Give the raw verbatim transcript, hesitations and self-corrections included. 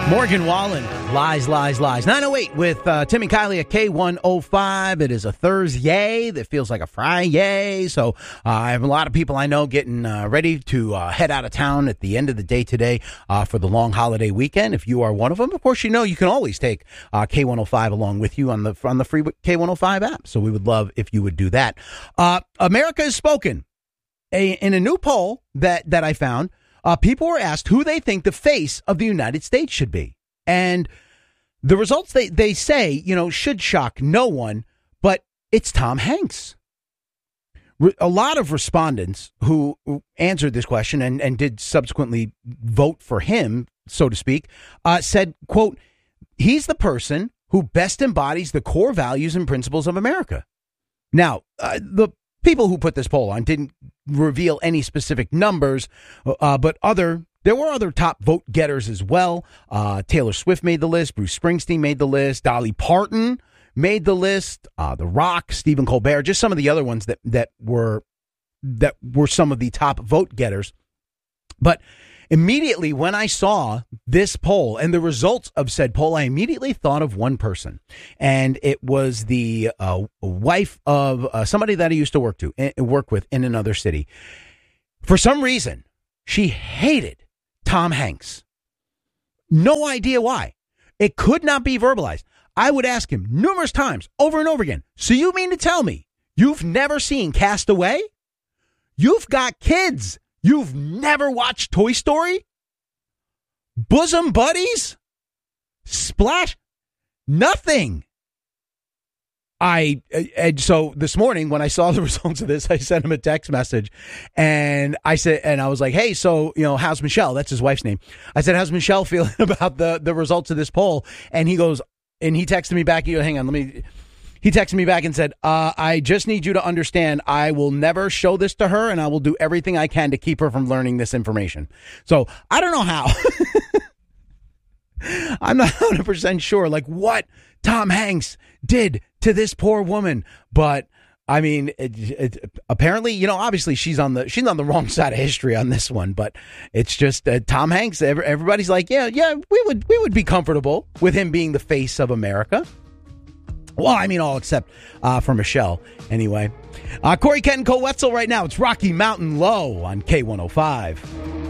Morgan Wallen, Lies, Lies, Lies. nine oh eight with uh, Tim and Kylie at K one oh five. It is a Thursday that feels like a Friday. So uh, I have a lot of people I know getting uh, ready to uh, head out of town at the end of the day today uh, for the long holiday weekend. If you are one of them, of course, you know you can always take uh, K one oh five along with you on the on the free K one oh five app. So we would love if you would do that. Uh, America has spoken. A, in a new poll that, that I found, Uh, people were asked who they think the face of the United States should be. And the results, they, they say, you know, should shock no one, but it's Tom Hanks. Re- a lot of respondents who answered this question and, and did subsequently vote for him, so to speak, uh, said, quote, he's the person who best embodies the core values and principles of America. Now, uh, the people who put this poll on didn't reveal any specific numbers, uh, but other there were other top vote getters as well. Uh, Taylor Swift made the list. Bruce Springsteen made the list. Dolly Parton made the list. Uh, The Rock, Stephen Colbert, just some of the other ones that that were that were some of the top vote getters. But immediately when I saw this poll and the results of said poll, I immediately thought of one person, and it was the uh, wife of uh, somebody that I used to work to work with in another city. For some reason, she hated Tom Hanks. No idea why. It could not be verbalized. I would ask him numerous times, over and over again, so you mean to tell me you've never seen Cast Away? You've got kids. You've never watched Toy Story? Bosom Buddies? Splash? Nothing. I, and so this morning when I saw the results of this, I sent him a text message and I said, and I was like, hey, so, you know, how's Michelle? That's his wife's name. I said, how's Michelle feeling about the, the results of this poll? And he goes, and he texted me back, you know, hang on, let me, he texted me back and said, uh, I just need you to understand, I will never show this to her and I will do everything I can to keep her from learning this information. So I don't know how. I'm not one hundred percent sure, like, what Tom Hanks did to this poor woman. But I mean, it, it, apparently, you know, obviously she's on the she's on the wrong side of history on this one. But it's just uh, Tom Hanks. Every, everybody's like, yeah, yeah, we would we would be comfortable with him being the face of America. Well, I mean, all except uh, for Michelle. Anyway, uh, Corey Kent and Cole Wetzel right now. It's Rocky Mountain Low on K one oh five.